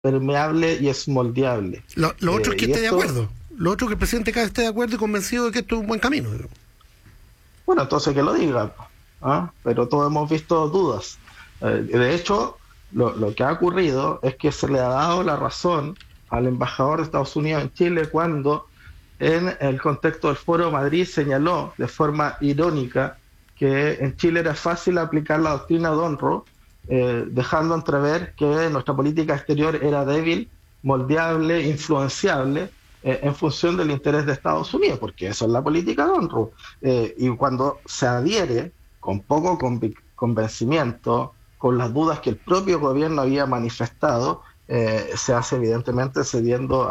permeable y es moldeable. Lo otro es que Y esté de esto, acuerdo. Lo otro es que el presidente Kast esté de acuerdo y convencido de que esto es un buen camino. bueno, entonces que lo diga, ¿ah? Pero todos hemos visto dudas. De hecho, lo que ha ocurrido es que se le ha dado la razón al embajador de Estados Unidos en Chile cuando en el contexto del Foro de Madrid señaló de forma irónica que en Chile era fácil aplicar la doctrina Donro, dejando entrever que nuestra política exterior era débil, moldeable, influenciable, en función del interés de Estados Unidos, porque eso es la política Donro. Y cuando se adhiere con poco convencimiento, con las dudas que el propio gobierno había manifestado, se hace evidentemente cediendo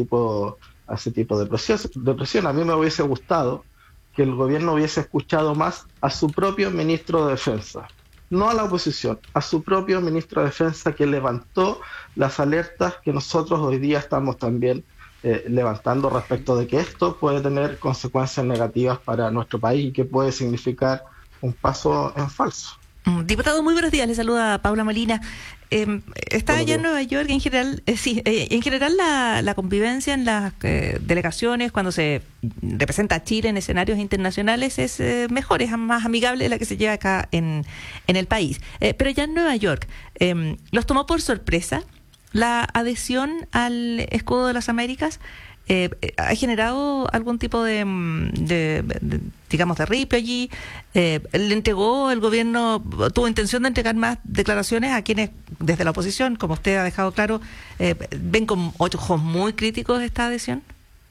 a ese tipo de presión. A mí me hubiese gustado que el gobierno hubiese escuchado más a su propio ministro de Defensa, no a la oposición, a su propio ministro de Defensa, que levantó las alertas que nosotros hoy día estamos también levantando respecto de que esto puede tener consecuencias negativas para nuestro país y que puede significar un paso en falso. Diputado, muy buenos días. Le saluda Paula Molina. Está Buenos allá en días. Nueva York, en general, en general la convivencia en las delegaciones, cuando se representa a Chile en escenarios internacionales, es mejor, es más amigable de la que se lleva acá en el país. Pero ya en Nueva York, ¿los tomó por sorpresa la adhesión al escudo de las Américas? ¿Ha generado algún tipo digamos, de ripio allí? ¿Le entregó el gobierno, tuvo intención de entregar más declaraciones a quienes desde la oposición, como usted ha dejado claro, ven con ojos muy críticos esta adhesión?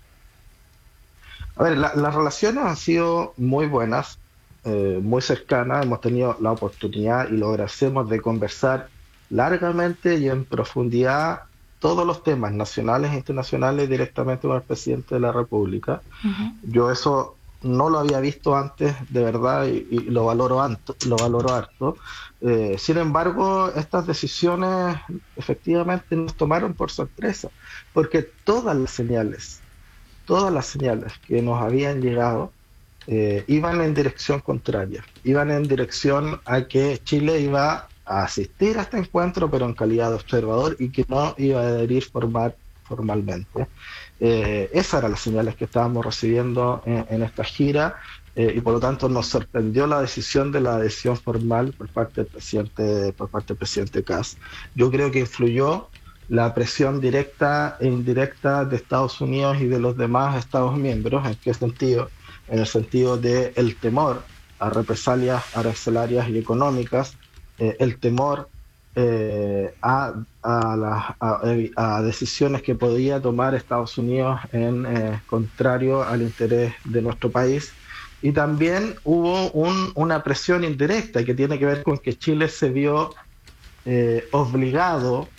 A ver, las relaciones han sido muy buenas, muy cercanas. Hemos tenido la oportunidad y lo agradecemos de conversar largamente y en profundidad todos los temas nacionales e internacionales directamente con el presidente de la República. Uh-huh. Yo eso no lo había visto antes, de verdad, y lo valoro harto. Sin embargo, estas decisiones efectivamente nos tomaron por sorpresa, porque todas las señales que nos habían llegado iban en dirección contraria, iban en dirección a que Chile iba a asistir a este encuentro, pero en calidad de observador y que no iba a adherir formalmente. Esas eran las señales que estábamos recibiendo en esta gira y por lo tanto nos sorprendió la decisión de la adhesión formal por parte del presidente Kast. Yo creo que influyó la presión directa e indirecta de Estados Unidos y de los demás Estados miembros. ¿En qué sentido? En el sentido de el temor a represalias arancelarias y económicas, el temor a decisiones que podía tomar Estados Unidos en contrario al interés de nuestro país. Y también hubo una presión indirecta que tiene que ver con que Chile se vio obligado,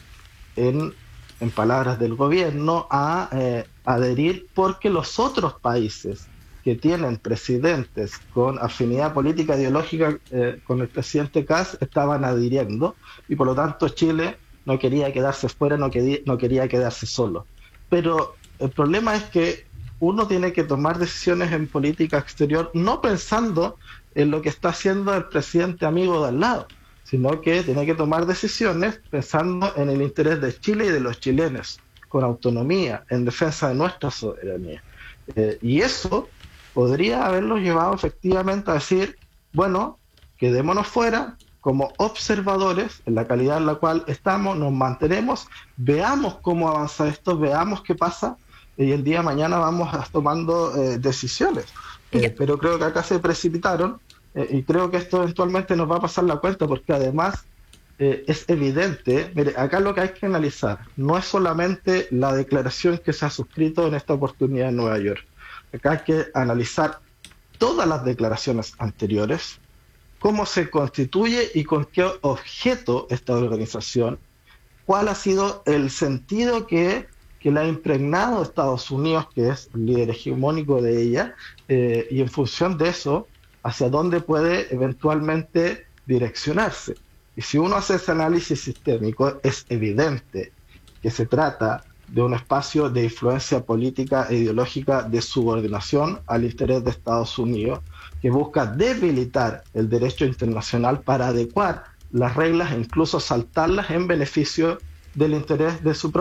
en palabras del gobierno, a adherir porque los otros países que tienen presidentes con afinidad política ideológica con el presidente Kast estaban adhiriendo y por lo tanto Chile no quería quedarse fuera, no quería quedarse solo. Pero el problema es que uno tiene que tomar decisiones en política exterior no pensando en lo que está haciendo el presidente amigo de al lado, sino que tiene que tomar decisiones pensando en el interés de Chile y de los chilenos, con autonomía, en defensa de nuestra soberanía. Y eso podría haberlos llevado efectivamente a decir, bueno, quedémonos fuera como observadores, en la calidad en la cual estamos, nos mantenemos, veamos cómo avanza esto, veamos qué pasa, y el día de mañana vamos tomando decisiones. Pero creo que acá se precipitaron, y creo que esto eventualmente nos va a pasar la cuenta, porque además es evidente, mire, acá lo que hay que analizar no es solamente la declaración que se ha suscrito en esta oportunidad en Nueva York. Acá hay que analizar todas las declaraciones anteriores, cómo se constituye y con qué objeto esta organización, cuál ha sido el sentido que le ha impregnado Estados Unidos, que es el líder hegemónico de ella, y en función de eso, hacia dónde puede eventualmente direccionarse. Y si uno hace ese análisis sistémico, es evidente que se trata de un espacio de influencia política e ideológica de subordinación al interés de Estados Unidos, que busca debilitar el derecho internacional para adecuar las reglas e incluso saltarlas en beneficio del interés de su